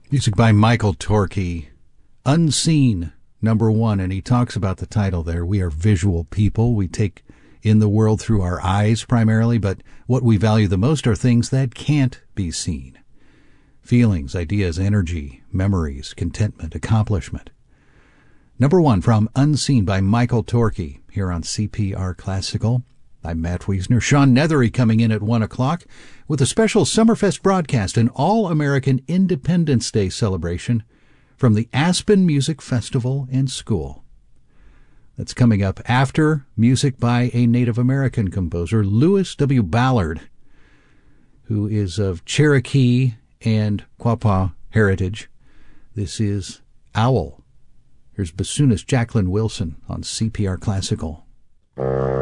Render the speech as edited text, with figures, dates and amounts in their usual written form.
Music by Michael Torke. Unseen, number one, and he talks about the title there. We are visual people. We take in the world through our eyes primarily, but what we value the most are things that can't be seen. Feelings, ideas, energy, memories, contentment, accomplishment. Number one from Unseen by Michael Torke here on CPR Classical. I'm Matt Wiesner. Sean Nethery coming in at 1 o'clock with a special Summerfest broadcast, an All-American Independence Day celebration from the Aspen Music Festival and School. That's coming up after music by a Native American composer, Lewis W. Ballard, who is of Cherokee and Quapaw heritage. This is Owl. Here's bassoonist Jacqueline Wilson on CPR Classical.